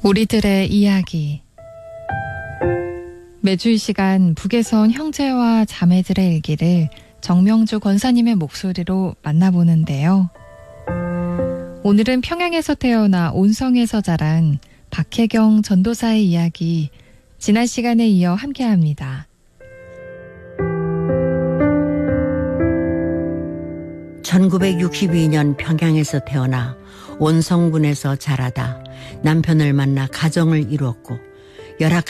우리들의 이야기. 매주 이 시간 북에서 온 형제와 자매들의 일기를 정명주 권사님의 목소리로 만나보는데요. 오늘은 평양에서 태어나 온성에서 자란 박혜경 전도사의 이야기, 지난 시간에 이어 함께합니다. (1962년) 평양에서 태어나 온성군에서 자라다 남편을 만나 가정을 이루었고 열악한